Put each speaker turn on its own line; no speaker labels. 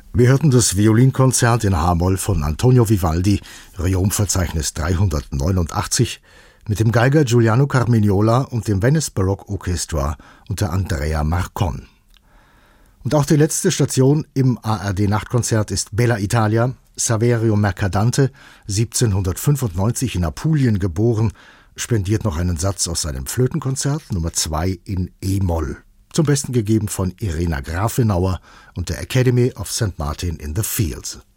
Wir hörten das Violinkonzert in H-Moll von Antonio Vivaldi, Reom-Verzeichnis 389, mit dem Geiger Giuliano Carmignola und dem Venice Baroque Orchestra unter Andrea Marcon. Und auch die letzte Station im ARD-Nachtkonzert ist Bella Italia. Saverio Mercadante, 1795 in Apulien geboren, spendiert noch einen Satz aus seinem Flötenkonzert Nummer 2 in E-Moll. Zum Besten gegeben von Irena Grafenauer und der Academy of St. Martin in the Fields.